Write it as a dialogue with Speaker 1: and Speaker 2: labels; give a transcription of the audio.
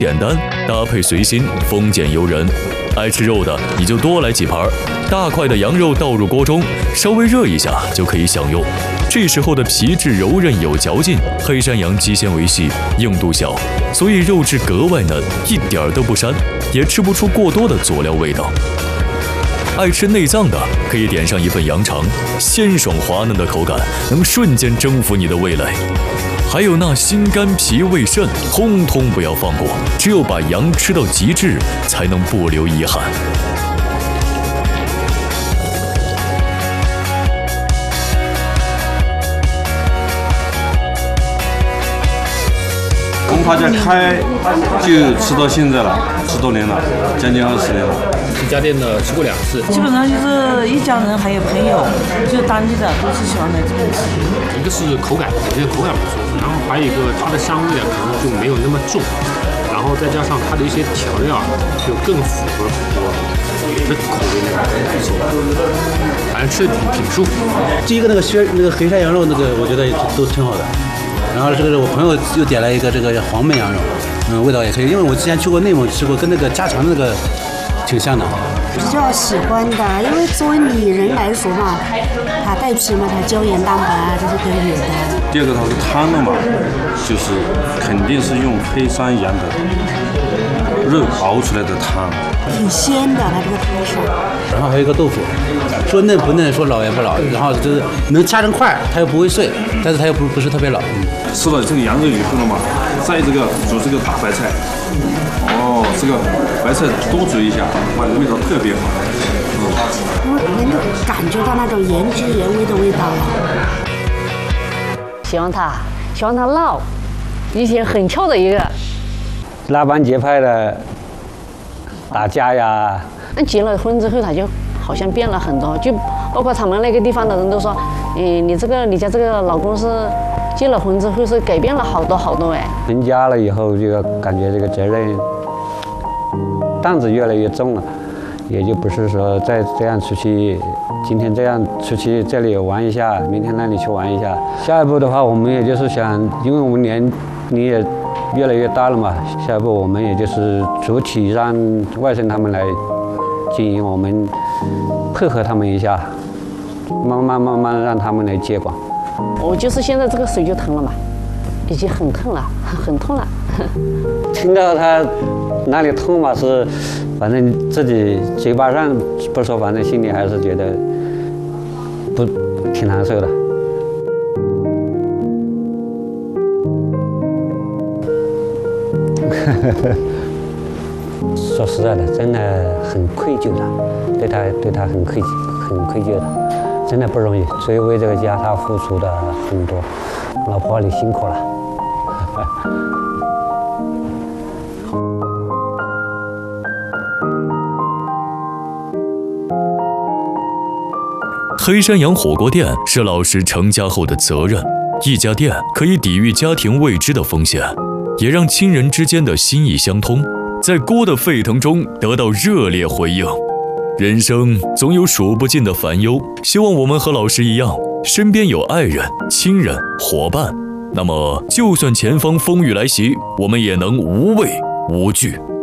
Speaker 1: 简单，搭配随心，丰俭由人。爱吃肉的你就多来几盘，大块的羊肉倒入锅中，稍微热一下就可以享用。这时候的皮质柔韧有嚼劲，黑山羊肌纤维细，硬度小，所以肉质格外嫩，一点都不膻，也吃不出过多的佐料味道。爱吃内脏的可以点上一份羊肠，鲜爽滑嫩的口感能瞬间征服你的味蕾。还有那心肝脾胃肾，通通不要放过，只有把羊吃到极致，才能不留遗憾。
Speaker 2: 从他家开就吃到现在了，10多年了，将近20年了。
Speaker 3: 这家店呢吃过2次，
Speaker 4: 基本上就是一家人还有朋友，就当地的都是喜欢来这边吃。
Speaker 3: 一个是口感，我觉得口感不错，然后还有一个它的香味可能就没有那么重，然后再加上它的一些调料就更符合我的口味那个不错，反正吃的挺舒服。
Speaker 5: 第一个那个黑山羊肉我觉得都挺好的。然后这个我朋友又点了一个这个黄焖羊肉，味道也可以，因为我之前去过内蒙吃过，跟那个家常的那个挺像的。
Speaker 6: 比较喜欢的，因为作为女人来说嘛，它带皮嘛，它胶原蛋白这是都有的。
Speaker 2: 第二个它是汤的嘛，就是肯定是用黑山羊的肉熬出来的汤，
Speaker 6: 挺鲜的，它这个汤是。
Speaker 5: 然后还有一个豆腐，说嫩不嫩，说老也不老，然后就是能掐成块，它又不会碎，但是它又不是特别老。
Speaker 2: 吃了这个羊肉以后了嘛，再这个煮这个大白菜，这个白菜多煮一下，哇，味道特别好。
Speaker 6: 能够感觉到那种原汁原味的味道了。
Speaker 7: 喜欢它闹，以前很俏的一个。
Speaker 8: 拉帮结派的打架呀。
Speaker 7: 那结了婚之后，他就好像变了很多，就包括他们那个地方的人都说，你家这个老公是结了婚之后是改变了好多哎。
Speaker 8: 成家了以后，就感觉这个责任担子越来越重了，也就不是说再这样出去，今天这样出去这里玩一下，明天那里去玩一下。下一步的话，我们也就是想，因为我们年龄也越来越大了嘛，下一步我们也就是主体让外甥他们来经营，我们配合他们一下，慢慢让他们来接管。
Speaker 7: 我就是现在这个手就疼了嘛，已经很痛了，很痛了。
Speaker 8: 听到他哪里痛嘛，是反正自己嘴巴上不说，反正心里还是觉得挺难受的。说实在的，真的很愧疚的，对他很愧疚的，真的不容易。所以为这个家他付出的很多，老婆你辛苦了。
Speaker 1: 黑山羊火锅店是老石成家后的责任，一家店可以抵御家庭未知的风险，也让亲人之间的心意相通，在锅的沸腾中得到热烈回应。人生总有数不尽的烦忧，希望我们和老石一样，身边有爱人、亲人、伙伴，那么就算前方风雨来袭，我们也能无畏无惧。